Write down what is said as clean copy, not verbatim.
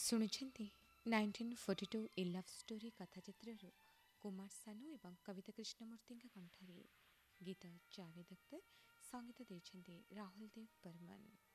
ଶୁଣୁଛନ୍ତି 1942 ଏ love story କଥାଚିତ୍ରରୁ Kumar Sanu ଏବଂ କବିତା କୃଷ୍ଣମୂର୍ତ୍ତିଙ୍କ କଣ୍ଠରେ ଗୀତ ଜାଭେଦ ଅଖ୍ତର, ସଙ୍ଗୀତ ଦେଇଛନ୍ତି ରାହୁଲ ଦେବ ବର୍ମନ।